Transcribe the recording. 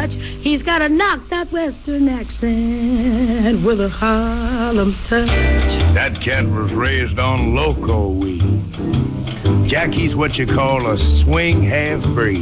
much. He's got a knocked out Western accent with a Harlem touch. That cat was raised on loco weed. Jackie's what you call a swing half-breed.